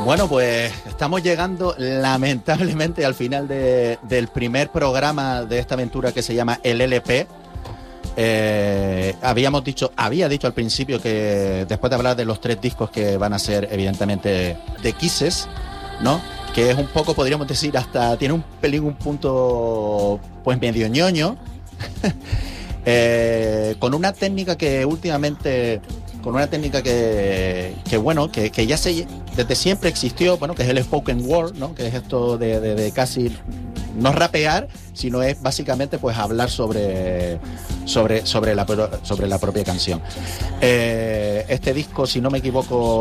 Bueno, pues estamos llegando lamentablemente al final del primer programa de esta aventura que se llama el LP. Había dicho al principio que después de hablar de los 3 discos que van a ser evidentemente de Kisses, ¿no? Que es un poco, podríamos decir, hasta tiene un punto pues medio ñoño, con una técnica que últimamente, que ya desde siempre existió, bueno, que es el spoken word, ¿no? Que es esto de casi no rapear, sino es básicamente pues hablar sobre la propia canción. Este disco, si no me equivoco,